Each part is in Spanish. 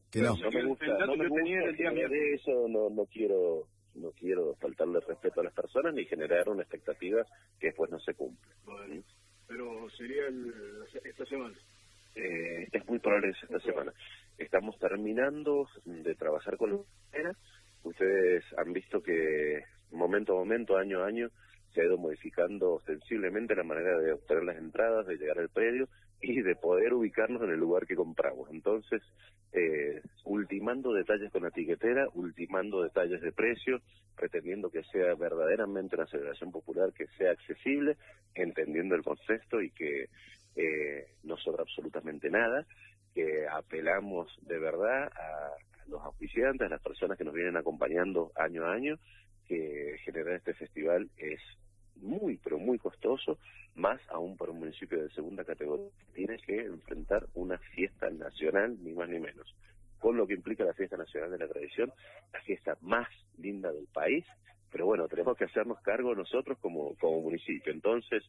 Que no. No me gusta, no me gusta de eso, no quiero faltarle respeto a las personas ni generar una expectativa que después no se cumple. Vale. Pero sería esta semana. Es muy probable esta semana. Estamos terminando de trabajar con la carretera. Ustedes han visto que momento a momento, año a año, se ha ido modificando sensiblemente la manera de obtener las entradas, de llegar al predio y de poder ubicarnos en el lugar que compramos. Entonces, ultimando detalles con la tiquetera, ultimando detalles de precio, pretendiendo que sea verdaderamente una celebración popular, que sea accesible, entendiendo el concepto y que no sobra absolutamente nada, que apelamos de verdad a los auspiciantes, a las personas que nos vienen acompañando año a año, que generar este festival es muy, pero muy costoso, más aún para un municipio de segunda categoría que tiene que enfrentar una fiesta nacional, ni más ni menos, con lo que implica la fiesta nacional de la tradición, la fiesta más linda del país, pero bueno, tenemos que hacernos cargo nosotros como municipio. Entonces,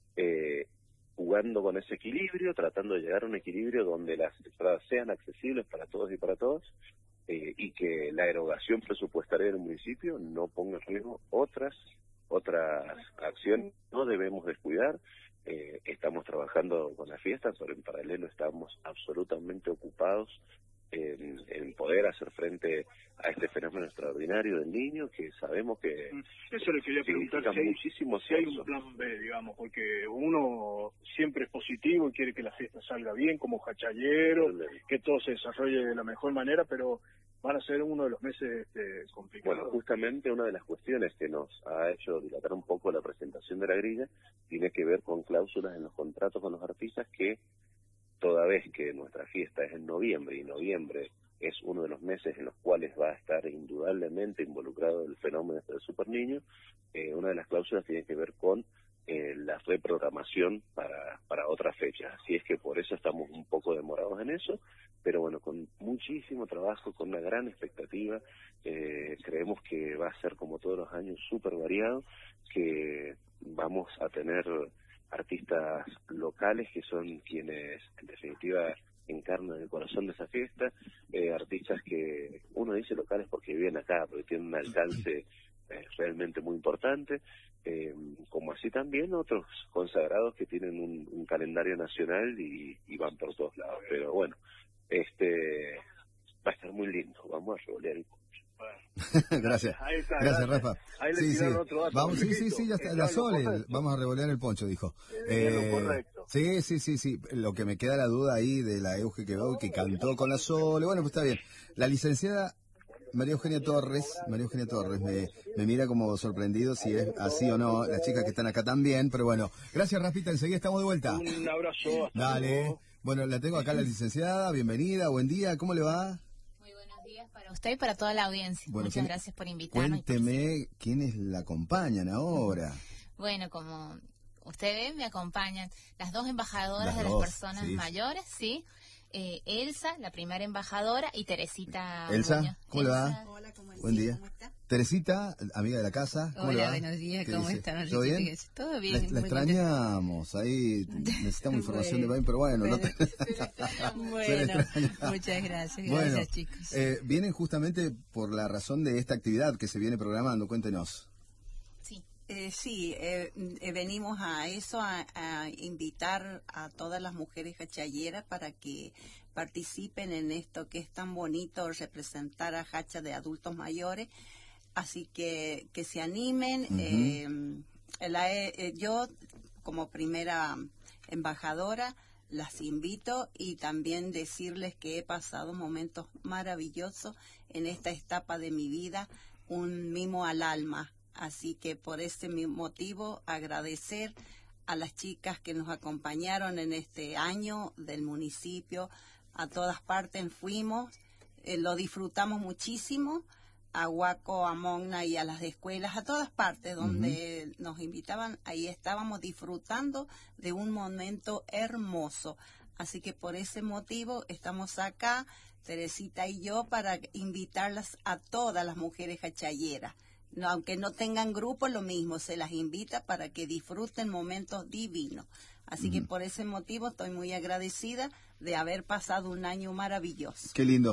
jugando con ese equilibrio, tratando de llegar a un equilibrio donde las entradas sean accesibles para todos y para todos, y que la erogación presupuestaria del municipio no ponga en riesgo otras acciones. No debemos descuidar. Estamos trabajando con las fiestas, pero en paralelo estamos absolutamente ocupados en poder hacer frente a este fenómeno extraordinario del niño, que sabemos que eso le quería preguntar, si hay un plan B, digamos, porque uno siempre es positivo y quiere que la fiesta salga bien como jachallero, que todo se desarrolle de la mejor manera, pero van a ser uno de los meses complicados. Bueno, justamente una de las cuestiones que nos ha hecho dilatar un poco la presentación de la grilla tiene que ver con cláusulas en los contratos con los artistas, que toda vez que nuestra fiesta es en noviembre, y noviembre es uno de los meses en los cuales va a estar indudablemente involucrado el fenómeno del Super Niño, una de las cláusulas tiene que ver con la reprogramación para otras fechas. Así es que por eso estamos un poco demorados en eso, pero bueno, con muchísimo trabajo, con una gran expectativa, creemos que va a ser como todos los años súper variado, que vamos a tener artistas locales que son quienes en definitiva encarnan el corazón de esa fiesta, artistas que uno dice locales porque viven acá, porque tienen un alcance realmente muy importante, como así también otros consagrados que tienen un calendario nacional y van por todos lados. Pero bueno, va a estar muy lindo, vamos a revolear el poncho. Gracias. Gracias, Rafa. Ahí le tiraron otro dato. Vamos, sí, ya está. La Sole, vamos a revolear el poncho, dijo. Correcto. Sí. Lo que me queda la duda ahí de la Euge que veo que cantó con la Sole. Bueno, pues está bien. La licenciada María Eugenia Torres me mira como sorprendido si es así o no. Las chicas que están acá también, pero bueno. Gracias, Rafita, enseguida estamos de vuelta. Un abrazo. Dale. Luego. Bueno, la tengo acá la licenciada. Bienvenida, buen día. ¿Cómo le va? Para usted y para toda la audiencia. Bueno, muchas gracias por invitarme. Cuénteme quiénes la acompañan ahora. Bueno, como usted ve, me acompañan las dos embajadoras de las personas mayores, ¿sí? Elsa, la primera embajadora, y Teresita. Elsa, Muñoz. ¿cómo le va? Hola, ¿cómo estás? Buen día. ¿Cómo está? Teresita, amiga de la casa. ¿Cómo le va? Buenos días, ¿cómo están? ¿Todo bien? Todo bien. La extrañamos, ahí necesitamos información de Bain, pero bueno. Bueno, muchas gracias. Gracias, chicos. Vienen justamente por la razón de esta actividad que se viene programando, cuéntenos. Sí, venimos a eso, a invitar a todas las mujeres hachalleras para que participen en esto que es tan bonito, representar a hacha de adultos mayores. Así que se animen. Yo, como primera embajadora, las invito, y también decirles que he pasado momentos maravillosos en esta etapa de mi vida, un mimo al alma. Así que por ese motivo agradecer a las chicas que nos acompañaron en este año del municipio. A todas partes fuimos, lo disfrutamos muchísimo, a Huaco, a Mogna y a las escuelas, a todas partes donde nos invitaban, ahí estábamos disfrutando de un momento hermoso. Así que por ese motivo estamos acá, Teresita y yo, para invitarlas a todas las mujeres hachalleras. No, aunque no tengan grupo, lo mismo, se las invita para que disfruten momentos divinos. Así que por ese motivo estoy muy agradecida de haber pasado un año maravilloso. Qué lindo.